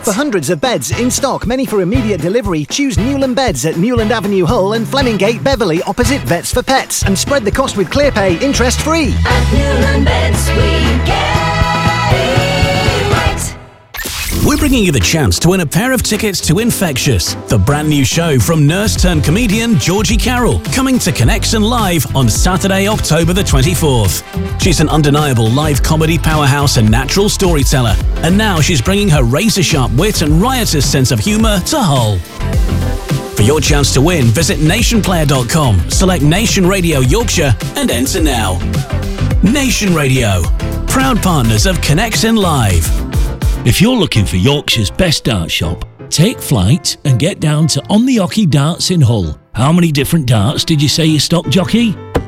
For hundreds of beds in stock, many for immediate delivery, choose Newland Beds at Newland Avenue Hull and Flemingate Beverley opposite Vets for Pets. And spread the cost with ClearPay, interest free. At Newland Beds we get it right. We're bringing you the chance to win a pair of tickets to Infectious, the brand new show from nurse-turned-comedian Georgie Carroll, coming to Connection Live on Saturday, October the 24th. She's an undeniable live comedy powerhouse and natural storyteller, and now she's bringing her razor-sharp wit and riotous sense of humour to Hull. For your chance to win, visit nationplayer.com, select Nation Radio Yorkshire and enter now. Nation Radio, proud partners of Connection Live. If you're looking for Yorkshire's best dart shop, take flight and get down to On the Hockey Darts in Hull. How many different darts did you say you stock, jockey?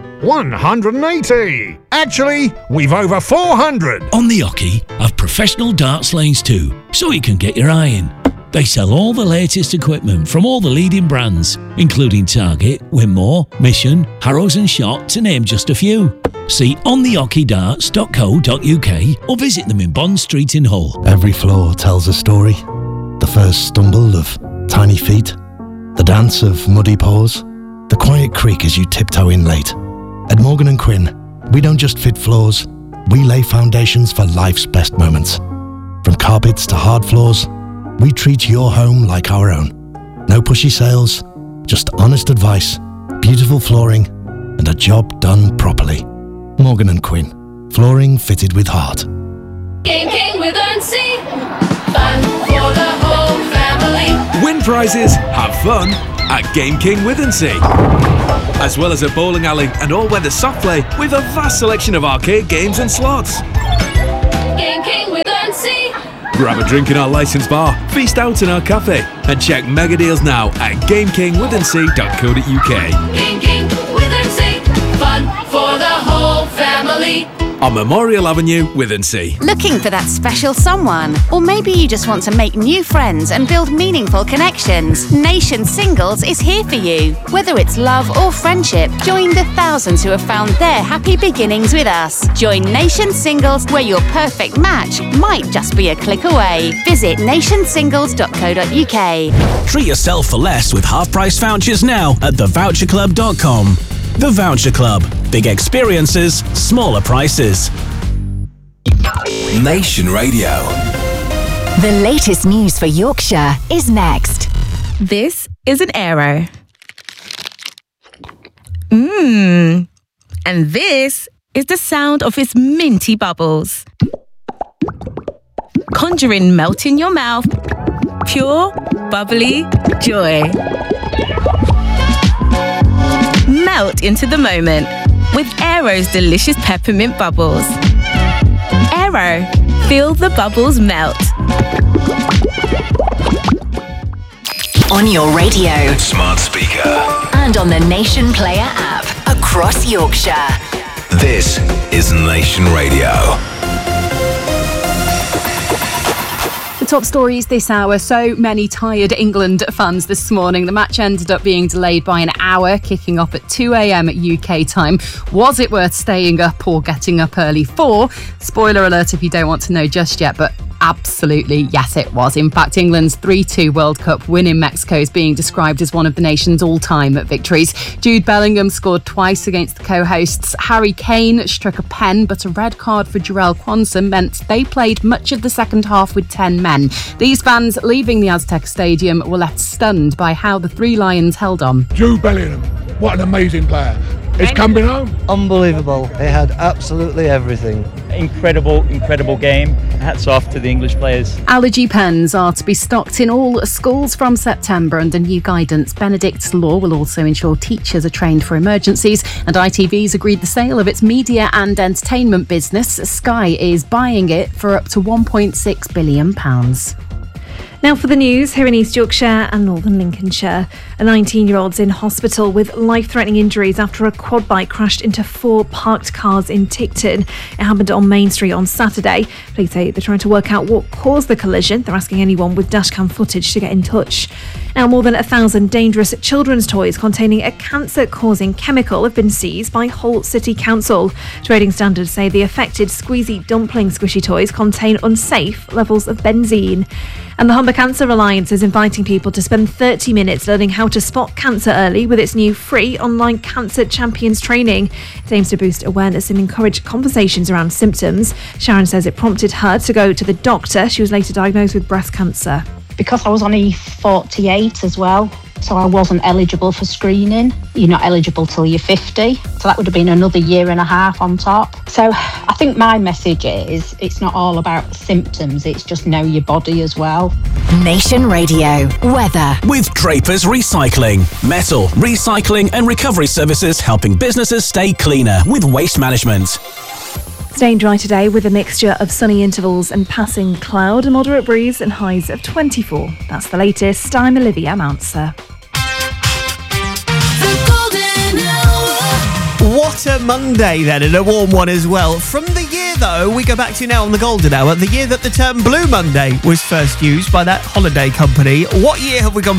180! Actually, we've over 400! On the Hockey have professional darts lanes too, so you can get your eye in. They sell all the latest equipment from all the leading brands, including Target, Winmore, Mission, Harrows and Shot, to name just a few. See onthehockeydarts.co.uk or visit them in Bond Street in Hull. Every floor tells a story. The first stumble of tiny feet, the dance of muddy paws, the quiet creak as you tiptoe in late. At Morgan & Quinn, we don't just fit floors, we lay foundations for life's best moments. From carpets to hard floors, we treat your home like our own. No pushy sales, just honest advice, beautiful flooring, and a job done properly. Morgan & Quinn. Flooring fitted with heart. Game King with Earnsea. Fun for the whole family. Win prizes, have fun at Game King with Earnsea. As well as a bowling alley and all-weather soft play with a vast selection of arcade games and slots. Game King with Earnsea. Grab a drink in our licensed bar, feast out in our cafe, and check mega deals now at gamekingwithinsea.co.uk. Game King with Earnsea. Fun for the whole family. On Memorial Avenue, Withernsea. Looking for that special someone? Or maybe you just want to make new friends and build meaningful connections? Nation Singles is here for you. Whether it's love or friendship, join the thousands who have found their happy beginnings with us. Join Nation Singles, where your perfect match might just be a click away. Visit nationsingles.co.uk. Treat yourself for less with half-price vouchers now at thevoucherclub.com. The Voucher Club. Big experiences, smaller prices. Nation Radio. The latest news for Yorkshire is next. This is an Aero. And this is the sound of its minty bubbles. Conjuring melt in your mouth. Pure, bubbly joy. Melt into the moment with Aero's delicious peppermint bubbles. Aero, feel the bubbles melt. On your radio, Smart speaker. and on the Nation Player app across Yorkshire. This is Nation Radio. The top stories this hour. So many tired England fans this morning. The match ended up being delayed by an hour, kicking off at 2 a.m. at UK time. Was it worth staying up or getting up early for? Spoiler alert if you don't want to know just yet, but absolutely, yes, it was. In fact, England's 3-2 World Cup win in Mexico is being described as one of the nation's all-time victories. Jude Bellingham scored twice against the co-hosts. Harry Kane struck a pen, but a red card for Jarrell Quansah meant they played much of the second half with 10 men. These fans leaving the Aztec Stadium were left stunned by how the Three Lions held on. Jude Bellingham, what an amazing player. It's coming home. Unbelievable. It had absolutely everything. Incredible game. Hats off to the English players. Allergy pens are to be stocked in all schools from September under new guidance. Benedict's law will also ensure teachers are trained for emergencies, and ITV's agreed the sale of its media and entertainment business. Sky is buying it for up to £1.6 billion. Now for the news here in East Yorkshire and Northern Lincolnshire. A 19-year-old's in hospital with life-threatening injuries after a quad bike crashed into 4 parked cars in Ticton. It happened on Main Street on Saturday. Police say they're trying to work out what caused the collision. They're asking anyone with dashcam footage to get in touch. Now, more than 1,000 dangerous children's toys containing a cancer-causing chemical have been seized by Hull City Council. Trading standards say the affected squeezy dumpling squishy toys contain unsafe levels of benzene. And the Humber Cancer Alliance is inviting people to spend 30 minutes learning how to spot cancer early with its new free online Cancer Champions training. It aims to boost awareness and encourage conversations around symptoms. Sharon says it prompted her to go to the doctor. She was later diagnosed with breast cancer. Because I was only 48 as well, so I wasn't eligible for screening. You're not eligible till you're 50, so that would have been another year and a half on top. So I think my message is it's not all about symptoms, it's just know your body as well. Nation Radio weather. With Draper's Recycling. Metal, recycling and recovery services helping businesses stay cleaner with waste management. Staying dry today with a mixture of sunny intervals and passing cloud, a moderate breeze and highs of 24. That's the latest. I'm Olivia Mounser. What a Monday then, and a warm one as well. From the year, though, we go back to now on the Golden Hour, the year that the term Blue Monday was first used by that holiday company. What year have we gone